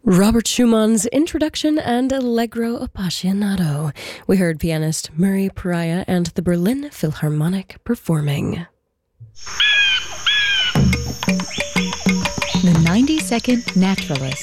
Robert Schumann's Introduction and Allegro Appassionato. We heard pianist Murray Pariah and the Berlin Philharmonic performing. The 90-Second Naturalist.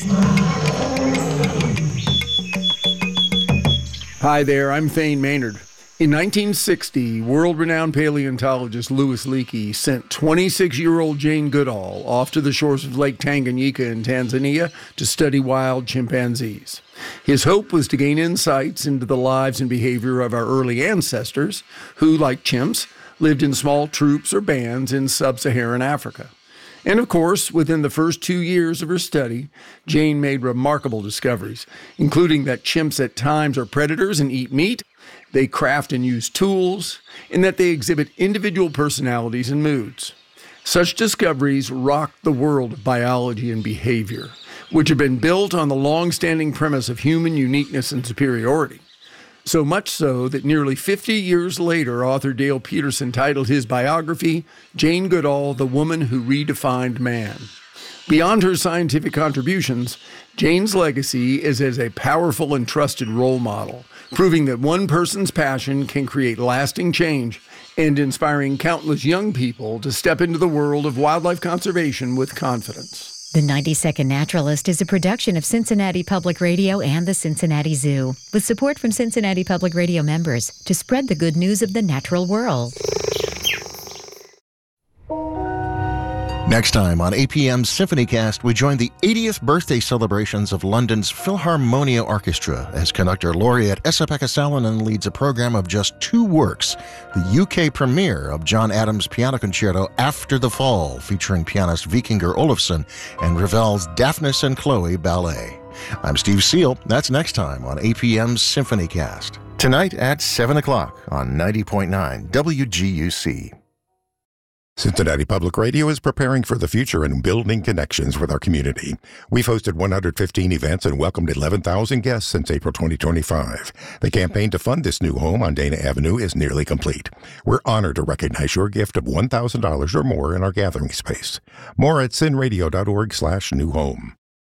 Hi there, I'm Thane Maynard. In 1960, world-renowned paleontologist Louis Leakey sent 26-year-old Jane Goodall off to the shores of Lake Tanganyika in Tanzania to study wild chimpanzees. His hope was to gain insights into the lives and behavior of our early ancestors, who, like chimps, lived in small troops or bands in sub-Saharan Africa. And of course, within the first 2 years of her study, Jane made remarkable discoveries, including that chimps at times are predators and eat meat, they craft and use tools, and that they exhibit individual personalities and moods. Such discoveries rocked the world of biology and behavior, which have been built on the long-standing premise of human uniqueness and superiority. So much so that nearly 50 years later, author Dale Peterson titled his biography, Jane Goodall, The Woman Who Redefined Man. Beyond her scientific contributions, Jane's legacy is as a powerful and trusted role model, proving that one person's passion can create lasting change and inspiring countless young people to step into the world of wildlife conservation with confidence. The 90-Second Naturalist is a production of Cincinnati Public Radio and the Cincinnati Zoo, with support from Cincinnati Public Radio members to spread the good news of the natural world. Next time on APM's SymphonyCast, we join the 80th birthday celebrations of London's Philharmonia Orchestra as conductor laureate Esa-Pekka Salonen leads a program of just 2 works, the UK premiere of John Adams' Piano Concerto After the Fall, featuring pianist Vikingur Olafsson, and Ravel's Daphnis and Chloe Ballet. I'm Steve Seal. That's next time on APM's SymphonyCast. Tonight at 7 o'clock on 90.9 WGUC. Cincinnati Public Radio is preparing for the future and building connections with our community. We've hosted 115 events and welcomed 11,000 guests since April 2025. The campaign to fund this new home on Dana Avenue is nearly complete. We're honored to recognize your gift of $1,000 or more in our gathering space. More at cinradio.org/newhome.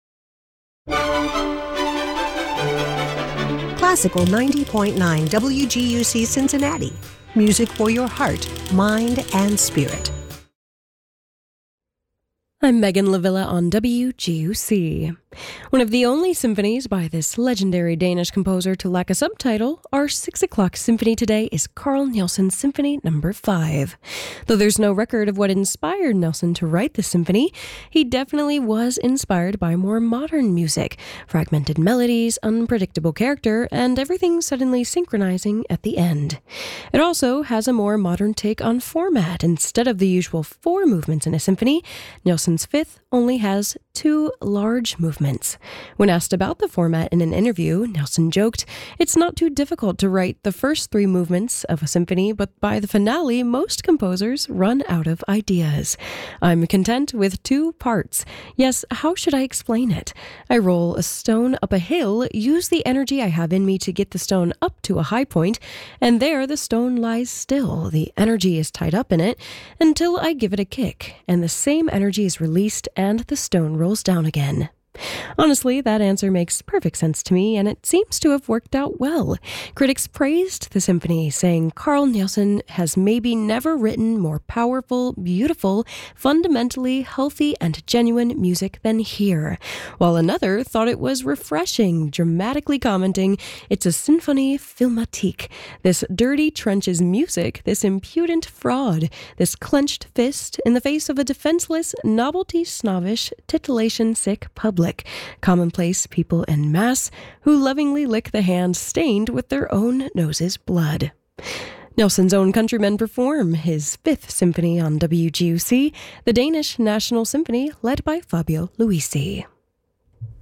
Classical 90.9 WGUC Cincinnati. Music for your heart, mind, and spirit. I'm Megan Lavilla on WGUC. One of the only symphonies by this legendary Danish composer to lack a subtitle, our 6 o'clock symphony today is Carl Nielsen's Symphony No. 5. Though there's no record of what inspired Nielsen to write the symphony, he definitely was inspired by more modern music, fragmented melodies, unpredictable character, and everything suddenly synchronizing at the end. It also has a more modern take on format. Instead of the usual 4 movements in a symphony, Nielsen's 5th only has 2 large movements. When asked about the format in an interview, Nielsen joked, "It's not too difficult to write the first 3 movements of a symphony, but by the finale, most composers run out of ideas. I'm content with 2 parts. Yes, how should I explain it? I roll a stone up a hill, use the energy I have in me to get the stone up to a high point, and there the stone lies still. The energy is tied up in it until I give it a kick, and the same energy is released and the stone rolls down again." Honestly, that answer makes perfect sense to me, and it seems to have worked out well. Critics praised the symphony, saying Carl Nielsen has maybe never written more powerful, beautiful, fundamentally healthy and genuine music than here, while another thought it was refreshing, dramatically commenting, "It's a symphonie filmatique. This dirty trenches music, this impudent fraud, this clenched fist in the face of a defenseless, novelty-snobbish, titillation-sick public. Commonplace people en masse who lovingly lick the hand stained with their own nose's blood." Nielsen's own countrymen perform his 5th symphony on WGUC, the Danish National Symphony, led by Fabio Luisi.